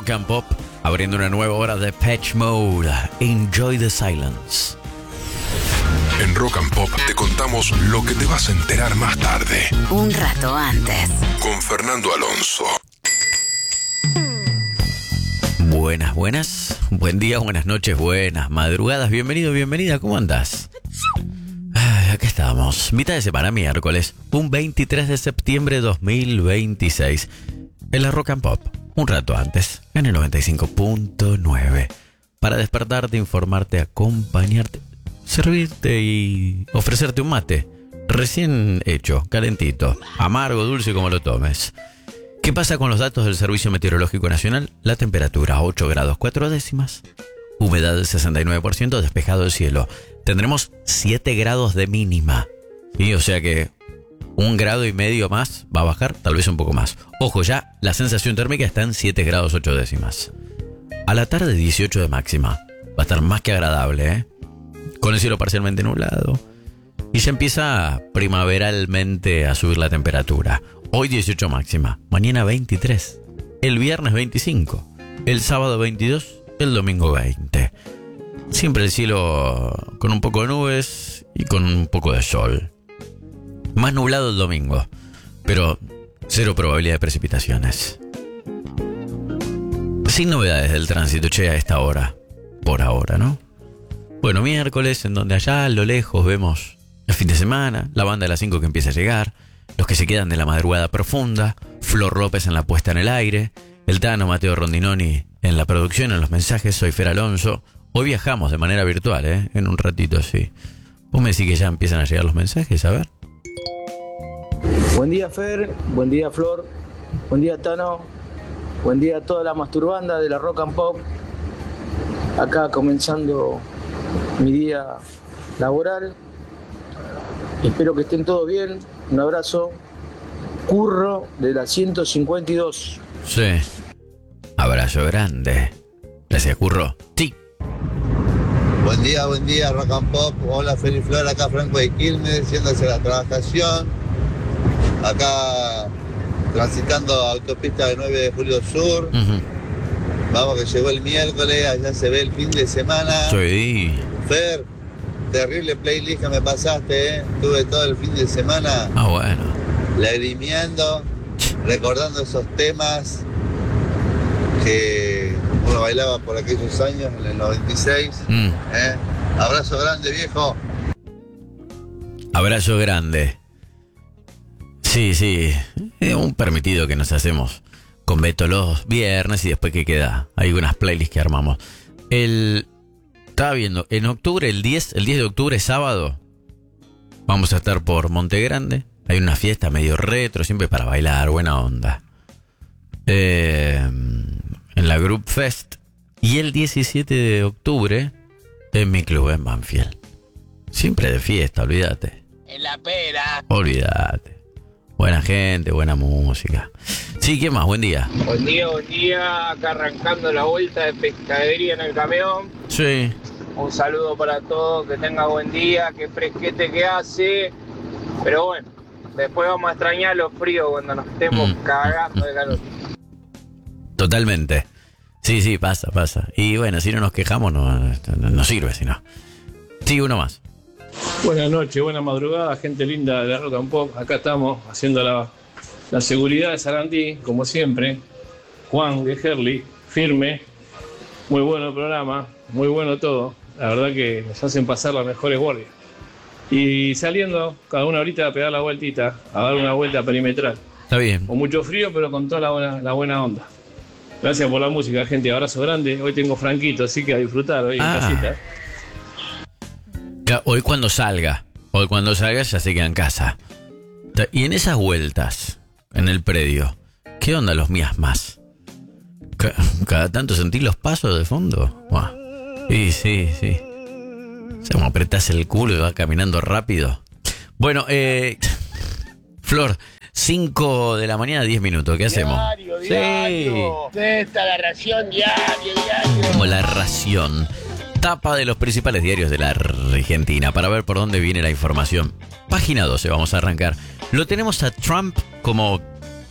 Rock and Pop, abriendo una nueva hora de Depeche Mode. Enjoy the silence. En Rock and Pop te contamos lo que te vas a enterar más tarde. Un rato antes. Con Fernando Alonso. Buenas. Buen día, buenas noches, buenas madrugadas. Bienvenido, bienvenida. ¿Cómo andás? Acá estamos. Mitad de semana, miércoles. Un 23 de septiembre de 2026. En la Rock and Pop. Un rato antes. En el 95.9. Para despertarte, informarte, acompañarte, servirte y ofrecerte un mate. Recién hecho, calentito. Amargo, dulce, como lo tomes. ¿Qué pasa con los datos del Servicio Meteorológico Nacional? La temperatura 8 grados 4 décimas, humedad del 69%, despejado el cielo. Tendremos 7 grados de mínima. ¿Sí? O sea que 1,5 grados más va a bajar, tal vez un poco más. Ojo, ya la sensación térmica está en 7 grados 8 décimas. A la tarde 18 de máxima. Va a estar más que agradable, ¿eh? Con el cielo parcialmente nublado. Y ya empieza primaveralmente a subir la temperatura. Hoy 18 máxima, mañana 23, el viernes 25, el sábado 22, el domingo 20. Siempre el cielo con un poco de nubes y con un poco de sol. Más nublado el domingo, pero cero probabilidad de precipitaciones. Sin novedades del tránsito, che, a esta hora. Por ahora, ¿no? Bueno, miércoles, en donde allá a lo lejos vemos el fin de semana, la banda de las 5 que empieza a llegar, los que se quedan de la madrugada profunda, Flor López en la puesta en el aire, el Tano Mateo Rondinoni en la producción, en los mensajes, soy Fer Alonso. Hoy viajamos de manera virtual, en un ratito, sí. Vos me decís que ya empiezan a llegar los mensajes, a ver. Buen día, Fer, buen día, Flor, buen día, Tano, buen día a toda la masturbanda de la Rock and Pop. Acá comenzando mi día laboral. Espero que estén todos bien. Un abrazo. Curro de la 152. Sí. Abrazo grande. Gracias, Curro. Sí. Buen día, Rock and Pop. Hola, Feliz Flor, acá Franco de Quilmes, haciéndose la trabajación. Acá transitando autopista de 9 de Julio Sur. Vamos que llegó el miércoles, allá se ve el fin de semana. Sí. Fer, terrible playlist que me pasaste, Tuve todo el fin de semana. Ah, bueno. Lagrimeando, recordando esos temas que uno bailaba por aquellos años, en el 96. Abrazo grande, viejo. Abrazo grande. Sí. Es un permitido que nos hacemos con Beto los viernes y después que queda. Hay unas playlists que armamos. Estaba viendo, en octubre, el 10 de octubre, sábado, vamos a estar por Monte Grande. Hay una fiesta medio retro, siempre para bailar, buena onda. En la Group Fest. Y el 17 de octubre, en mi club en Banfield. Siempre de fiesta, olvídate. En la pera. Olvídate. Buena gente, buena música. Sí, ¿qué más? Buen día. Buen día. Acá arrancando la vuelta de pescadería en el camión. Sí. Un saludo para todos, que tenga buen día, que fresquete que hace. Pero bueno, después vamos a extrañar los fríos cuando nos estemos cagando de calor. Totalmente. Sí, pasa. Y bueno, si no nos quejamos, no sirve, si no. Sí, uno más. Buenas noches, buena madrugada, gente linda de la Rock and Pop. Acá estamos haciendo la seguridad de Sarandí, como siempre. Juan de Herli, firme. Muy bueno el programa, muy bueno todo. La verdad que nos hacen pasar las mejores guardias. Y saliendo, cada una horita a pegar la vueltita, a dar una vuelta perimetral. Está bien. Con mucho frío, pero con toda la buena onda. Gracias por la música, gente. Abrazo grande. Hoy tengo Franquito, así que a disfrutar hoy en casita. Hoy cuando salga ya se queda en casa. Y en esas vueltas, en el predio, ¿qué onda los miasmas? Cada tanto sentí los pasos de fondo. Buah. Sí. O sea, como apretás el culo y vas caminando rápido. Bueno, Flor, 5 de la mañana, 10 minutos. ¿Qué hacemos? Diario. Esta la ración diario. Como la ración. Tapa de los principales diarios de la Argentina para ver por dónde viene la información. Página 12, vamos a arrancar. Lo tenemos a Trump como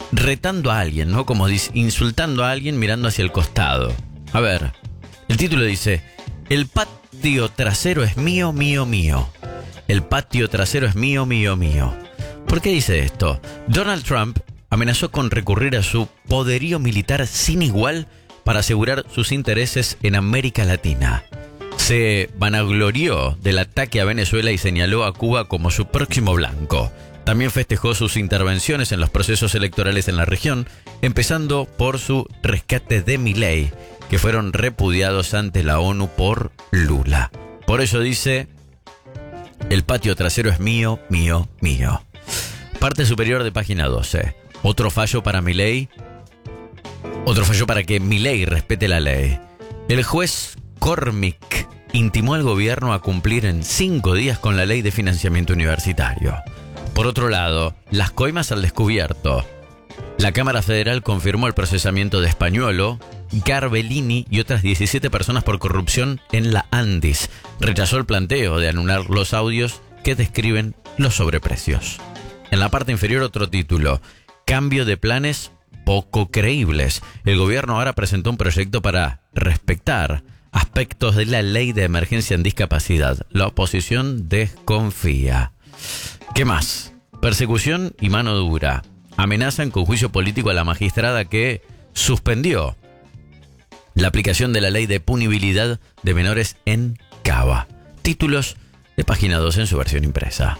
retando a alguien, ¿no? Como insultando a alguien mirando hacia el costado. A ver, el título dice: el patio trasero es mío, mío, mío. El patio trasero es mío, mío, mío. ¿Por qué dice esto? Donald Trump amenazó con recurrir a su poderío militar sin igual para asegurar sus intereses en América Latina. Se vanaglorió del ataque a Venezuela y señaló a Cuba como su próximo blanco. También festejó sus intervenciones en los procesos electorales en la región, empezando por su rescate de Milei, que fueron repudiados ante la ONU por Lula. Por eso dice: el patio trasero es mío, mío, mío. Parte superior de página 12. Otro fallo para Milei. Otro fallo para que Milei respete la ley. El juez Cormick intimó al gobierno a cumplir en 5 días con la ley de financiamiento universitario. Por otro lado, las coimas al descubierto. La Cámara Federal confirmó el procesamiento de Españolo, Garbellini y otras 17 personas por corrupción en la Andis. Rechazó el planteo de anular los audios que describen los sobreprecios. En la parte inferior otro título: cambio de planes poco creíbles. El gobierno ahora presentó un proyecto para respetar aspectos de la ley de emergencia en discapacidad. La oposición desconfía. ¿Qué más? Persecución y mano dura. Amenazan con juicio político a la magistrada que suspendió la aplicación de la ley de punibilidad de menores en Cava. Títulos de página 2 en su versión impresa.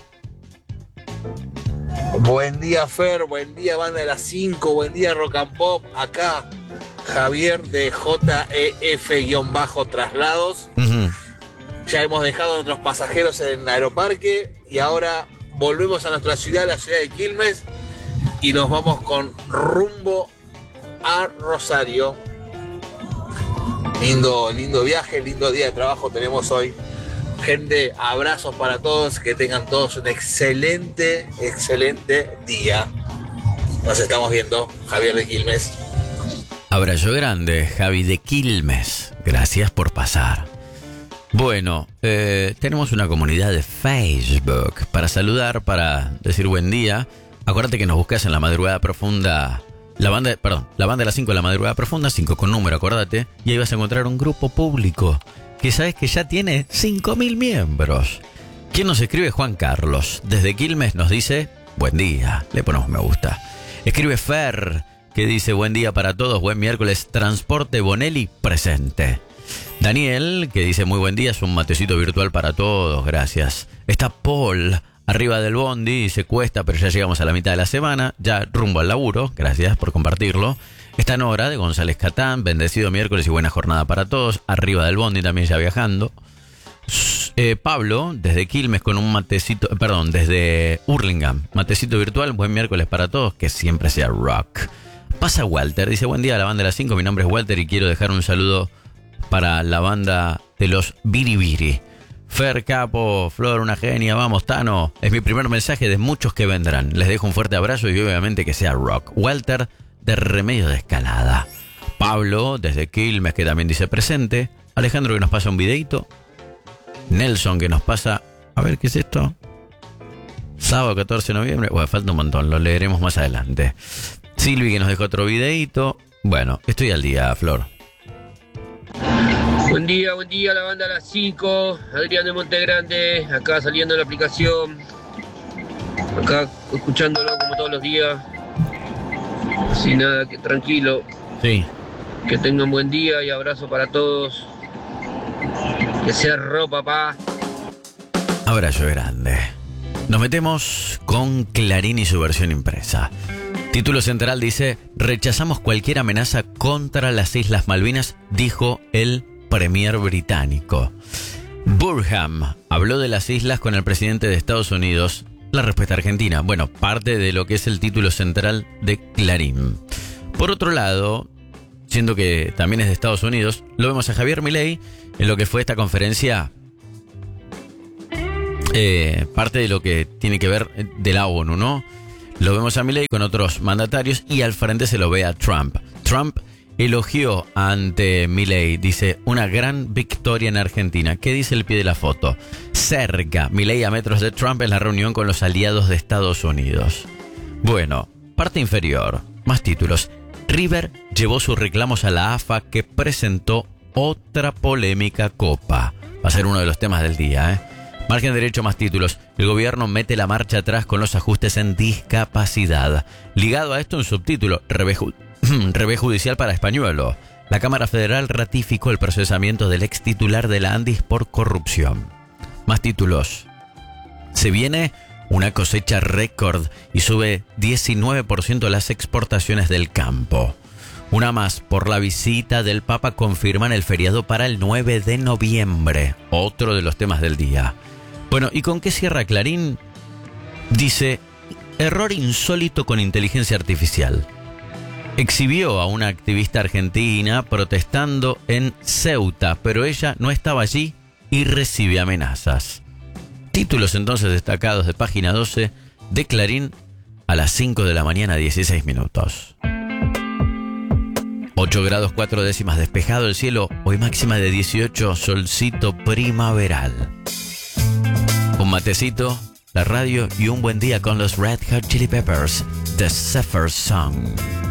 Buen día, Fer, buen día, banda de las 5, buen día, Rock and Pop. Acá Javier de JEF-Traslados. Ya hemos dejado a nuestros pasajeros en el aeroparque y ahora volvemos a nuestra ciudad, la ciudad de Quilmes, y nos vamos con rumbo a Rosario. Lindo viaje, lindo día de trabajo tenemos hoy. Gente, abrazos para todos, que tengan todos un excelente día. Nos estamos viendo, Javier de Quilmes. Abrazo grande, Javi de Quilmes. Gracias por pasar. Bueno, tenemos una comunidad de Facebook para saludar, para decir buen día. Acuérdate que nos buscas en La Madrugada Profunda. La banda de las 5 de La Madrugada Profunda, 5 con número, acuérdate. Y ahí vas a encontrar un grupo público que sabes que ya tiene 5.000 miembros. ¿Quién nos escribe? Juan Carlos. Desde Quilmes nos dice buen día. Le ponemos me gusta. Escribe Fer, que dice buen día para todos, buen miércoles, Transporte Bonelli presente. Daniel, que dice muy buen día, es un matecito virtual para todos, gracias. Está Paul, arriba del bondi, y se cuesta, pero ya llegamos a la mitad de la semana, ya rumbo al laburo, gracias por compartirlo. Está Nora, de González Catán, bendecido miércoles y buena jornada para todos, arriba del bondi también ya viajando. Pablo, desde Quilmes con un matecito, desde Hurlingham, matecito virtual, buen miércoles para todos, que siempre sea rock. Pasa Walter, dice buen día a la banda de las 5, mi nombre es Walter y quiero dejar un saludo para la banda de los Biribiri. Fer, Capo, Flor, una genia, vamos Tano, es mi primer mensaje de muchos que vendrán. Les dejo un fuerte abrazo y obviamente que sea rock. Walter, de Remedio de Escalada. Pablo, desde Quilmes, que también dice presente. Alejandro, que nos pasa un videito. Nelson, que nos pasa, a ver qué es esto. Sábado 14 de noviembre, bueno, falta un montón, lo leeremos más adelante. Silvi, que nos dejó otro videito. Bueno, estoy al día, Flor. Buen día la banda a las 5, Adrián de Montegrande, acá saliendo de la aplicación, acá escuchándolo como todos los días, así nada, que tranquilo. Sí. Que tengan buen día y abrazo para todos, que sea papá. Abrazo grande. Nos metemos con Clarín y su versión impresa. Título central dice: rechazamos cualquier amenaza contra las Islas Malvinas, dijo el premier británico. Burham habló de las islas con el presidente de Estados Unidos. La respuesta argentina. Bueno, parte de lo que es el título central de Clarín. Por otro lado, siendo que también es de Estados Unidos, lo vemos a Javier Milei en lo que fue esta conferencia. Parte de lo que tiene que ver de la ONU, ¿no? Lo vemos a Milei con otros mandatarios y al frente se lo ve a Trump. Trump elogió ante Milei, dice, una gran victoria en Argentina. ¿Qué dice el pie de la foto? Cerca, Milei a metros de Trump en la reunión con los aliados de Estados Unidos. Bueno, parte inferior. Más títulos. River llevó sus reclamos a la AFA, que presentó otra polémica copa. Va a ser uno de los temas del día, ¿eh? Margen derecho, más títulos. El gobierno mete la marcha atrás con los ajustes en discapacidad. Ligado a esto, un subtítulo. Revés judicial para Españuelo. La Cámara Federal ratificó el procesamiento del ex titular de la Andis por corrupción. Más títulos. Se viene una cosecha récord y sube 19% las exportaciones del campo. Una más, por la visita del Papa confirman el feriado para el 9 de noviembre. Otro de los temas del día. Bueno, ¿y con qué cierra Clarín? Dice, error insólito con inteligencia artificial. Exhibió a una activista argentina protestando en Ceuta, pero ella no estaba allí y recibe amenazas. Títulos entonces destacados de página 12 de Clarín a las 5 de la mañana, 16 minutos. 8 grados 4 décimas despejado el cielo, hoy máxima de 18, solcito primaveral. Un matecito, la radio y un buen día con los Red Hot Chili Peppers, The Zephyr Song.